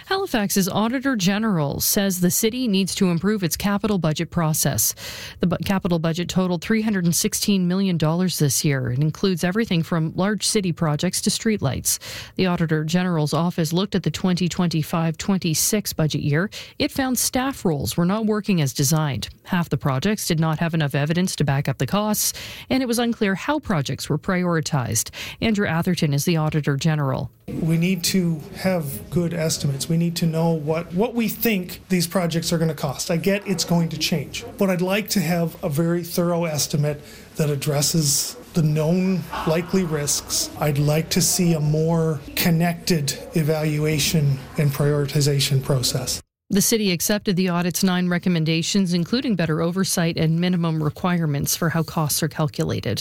Halifax's Auditor General says the city needs to improve its capital budget process. The capital budget totaled $316 million this year. It includes everything from large city projects to streetlights. The Auditor General's office looked at the 2025-26 budget year. It found staff roles were not working as designed. Half the projects did not have enough evidence to back up the costs, and it was unclear how projects were prioritized. Andrew Atherton is the Auditor General. We need to have good estimates. We need to know what we think these projects are going to cost. I get it's going to change, but I'd like to have a very thorough estimate that addresses the known likely risks. I'd like to see a more connected evaluation and prioritization process. The city accepted the audit's 9 recommendations, including better oversight and minimum requirements for how costs are calculated.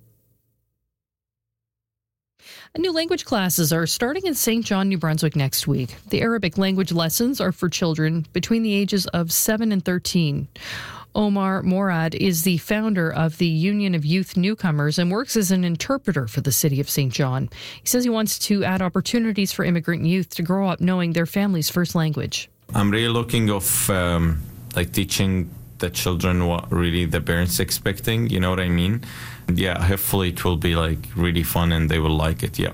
New language classes are starting in St. John, New Brunswick next week. The Arabic language lessons are for children between the ages of 7 and 13. Omar Morad is the founder of the Union of Youth Newcomers and works as an interpreter for the city of St. John. He says he wants to add opportunities for immigrant youth to grow up knowing their family's first language. I'm really looking of teaching the children what really the parents expecting, you know what I mean? Yeah, hopefully it will be really fun and they will like it, yeah.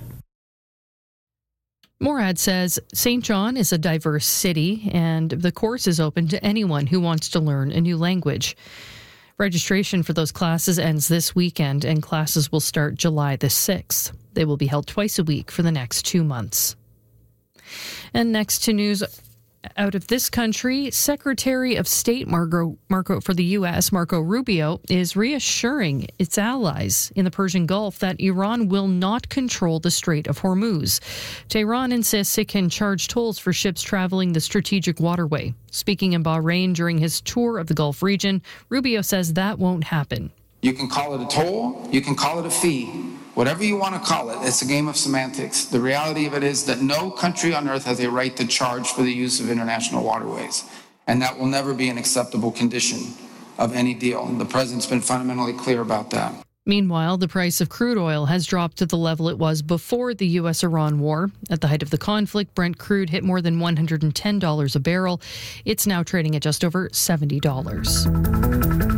Morad says St. John is a diverse city and the course is open to anyone who wants to learn a new language. Registration for those classes ends this weekend and classes will start July the 6th. They will be held twice a week for the next 2 months. And next to news out of this country, Secretary of State for the U.S., Marco Rubio, is reassuring its allies in the Persian Gulf that Iran will not control the Strait of Hormuz. Tehran insists it can charge tolls for ships traveling the strategic waterway. Speaking in Bahrain during his tour of the Gulf region, Rubio says that won't happen. You can call it a toll, you can call it a fee. Whatever you want to call it, it's a game of semantics. The reality of it is that no country on earth has a right to charge for the use of international waterways. And that will never be an acceptable condition of any deal. And the president's been fundamentally clear about that. Meanwhile, the price of crude oil has dropped to the level it was before the U.S.-Iran war. At the height of the conflict, Brent crude hit more than $110 a barrel. It's now trading at just over $70.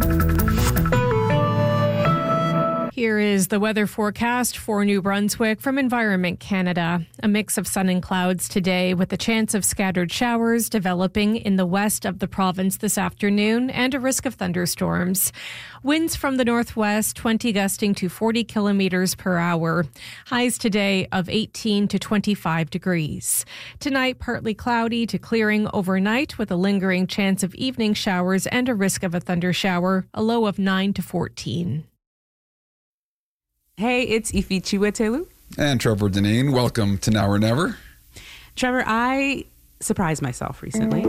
Here is the weather forecast for New Brunswick from Environment Canada. A mix of sun and clouds today with a chance of scattered showers developing in the west of the province this afternoon and a risk of thunderstorms. Winds from the northwest, 20 gusting to 40 kilometers per hour. Highs today of 18 to 25 degrees. Tonight, partly cloudy to clearing overnight with a lingering chance of evening showers and a risk of a thunder shower, a low of 9 to 14. Hey, it's Ifi Chiwetelu. And Trevor Deneen. Welcome to Now or Never. Trevor, I surprised myself recently.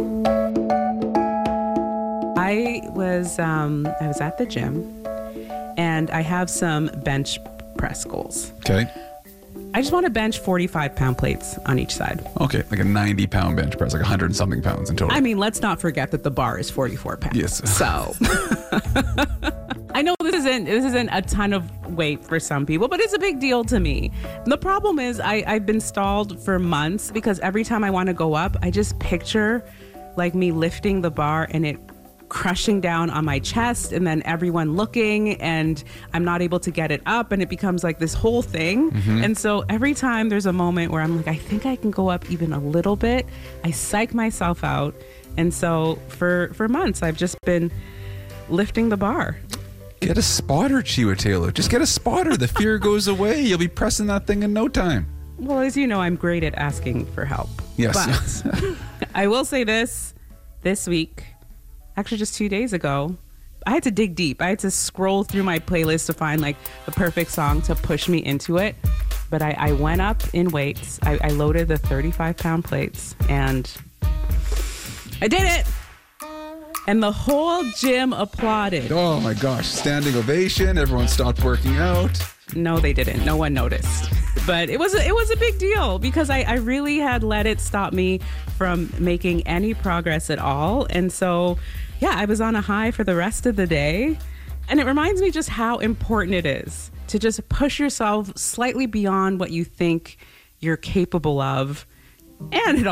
I was at the gym, and I have some bench press goals. Okay. I just want to bench 45-pound plates on each side. Okay, like a 90-pound bench press, like 100-something pounds in total. I mean, let's not forget that the bar is 44 pounds. Yes. So... I know this isn't a ton of weight for some people, but it's a big deal to me. The problem is I've been stalled for months because every time I want to go up, I just picture me lifting the bar and it crushing down on my chest and then everyone looking and I'm not able to get it up and it becomes this whole thing. Mm-hmm. And so every time there's a moment where I'm I think I can go up even a little bit, I psych myself out. And so for months, I've just been lifting the bar. Get a spotter, Chiwetelu. Just get a spotter. The fear goes away. You'll be pressing that thing in no time. Well, as you know, I'm great at asking for help. Yes. But I will say this week, actually just 2 days ago, I had to dig deep. I had to scroll through my playlist to find the perfect song to push me into it. But I went up in weights. I loaded the 35-pound plates and I did it. And the whole gym applauded. Oh my gosh, standing ovation. Everyone stopped working out. No, they didn't. No one noticed. But it was a big deal because I really had let it stop me from making any progress at all. And so, yeah, I was on a high for the rest of the day. And it reminds me just how important it is to just push yourself slightly beyond what you think you're capable of. And it